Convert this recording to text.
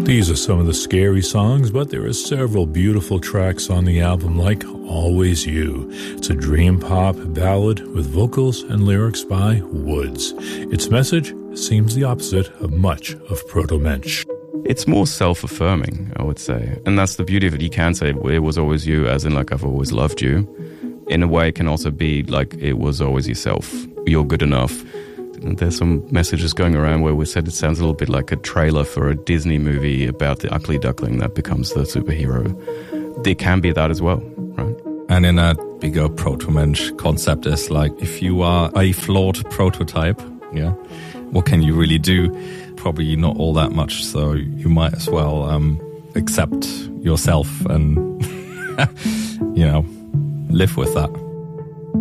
These are some of the scary songs, but there are several beautiful tracks on the album, like Always You. It's a dream pop ballad with vocals and lyrics by Woods. Its message seems the opposite of much of Proto-Mensch. It's more self-affirming, I would say. And that's the beauty of it. You can say, it was always you, as in, like, I've always loved you. In a way, it can also be like, it was always yourself. You're good enough. And there's some messages going around where we said it sounds a little bit like a trailer for a Disney movie about the ugly duckling that becomes the superhero. There can be that as well, right? And in a bigger Proto-Mensch concept is like, if you are a flawed prototype, yeah, what can you really do? Probably not all that much, so you might as well accept yourself and, live with that.